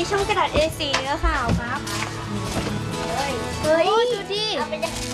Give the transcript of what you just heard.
ช่องกระดาษ A4 เนื้อขาวครับเฮ้ยดูดิ